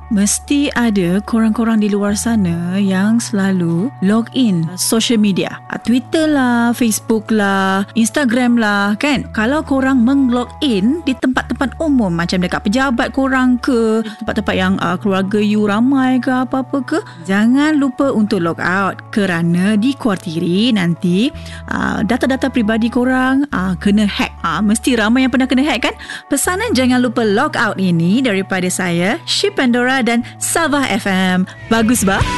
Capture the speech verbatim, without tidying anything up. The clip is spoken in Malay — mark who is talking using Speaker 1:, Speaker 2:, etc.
Speaker 1: Mesti ada korang-korang di luar sana yang selalu log in social media. Twitter lah, Facebook lah, Instagram lah, kan? Kalau korang meng-log in di tempat-tempat umum macam dekat pejabat korang ke, tempat-tempat yang uh, keluarga you ramai ke apa-apa ke, jangan lupa untuk log out kerana dikuartiri nanti uh, data-data peribadi korang uh, kena hack. Uh, mesti ramai yang pernah kena hack, kan? Pesanan jangan lupa log out ini daripada saya, Syed Pandora dan Sabah F M. Bagus bah?